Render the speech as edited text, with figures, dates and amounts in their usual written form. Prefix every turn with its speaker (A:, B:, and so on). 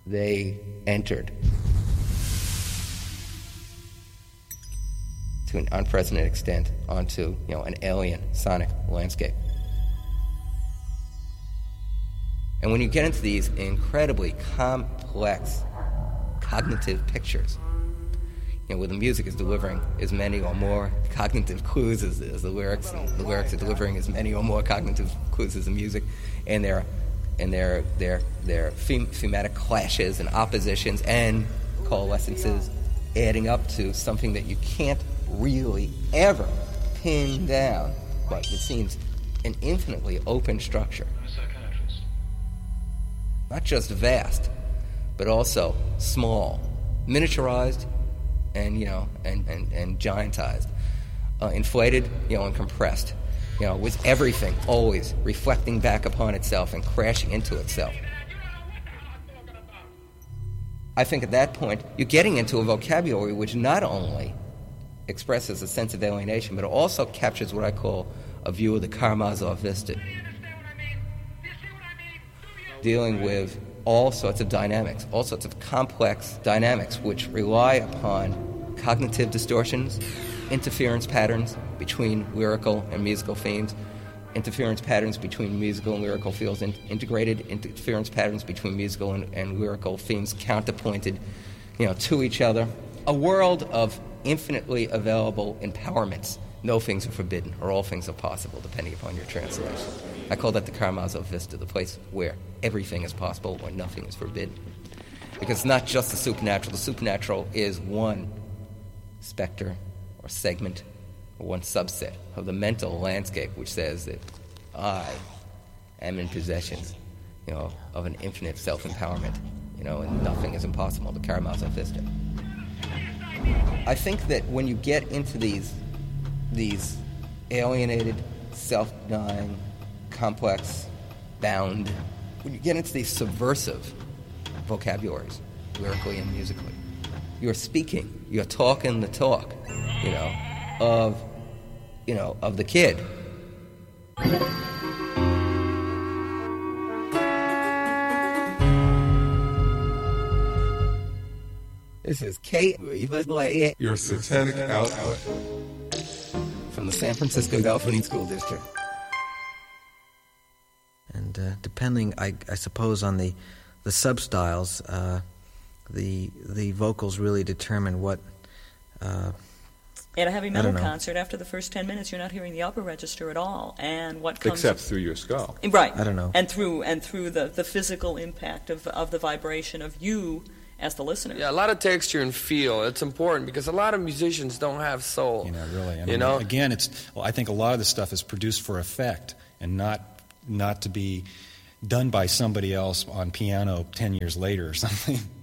A: they entered to an unprecedented extent onto, an alien sonic landscape. And when you get into these incredibly complex cognitive pictures, where the music is delivering as many or more cognitive clues as the lyrics, and the lyrics are delivering as many or more cognitive clues as the music, and their thematic clashes and oppositions and coalescences adding up to something that you can't really ever pin down, but it seems an infinitely open structure. Not just vast, but also small, miniaturized, and and giantized, inflated, and compressed, with everything always reflecting back upon itself and crashing into itself. I think at that point you're getting into a vocabulary which not only expresses a sense of alienation, but it also captures what I call a view of the Karamazov Vista, dealing with all sorts of dynamics, all sorts of complex dynamics which rely upon cognitive distortions, interference patterns between lyrical and musical themes, interference patterns between musical and lyrical fields, integrated interference patterns between musical and lyrical themes counterpointed, to each other. A world of infinitely available empowerments. No things are forbidden, or all things are possible, depending upon your translation. I call that the Karamazov Vista, the place where everything is possible or nothing is forbidden. Because it's not just the supernatural. The supernatural is one specter or segment or one subset of the mental landscape which says that I am in possession, of an infinite self-empowerment, and nothing is impossible, the Karamazov Vista. I think that when you get into these alienated, self-denying, complex, bound, when you get into these subversive vocabularies, lyrically and musically, you're speaking, you're talking the talk, of the kid. This is Kate,
B: your satanic output,
A: from the San Francisco Delphine School District.
C: And depending, I suppose, on the substyles, the vocals really determine what.
D: At a heavy metal concert, after the first 10 minutes, you're not hearing the upper register at all, and what comes
B: except through your skull,
D: right?
C: I don't know,
D: and through the physical impact of the vibration of you as the listener.
E: Yeah, a lot of texture and feel. It's important because a lot of musicians don't have soul.
F: Really. Again, I think a lot of this stuff is produced for effect and not to be done by somebody else on piano 10 years later or something.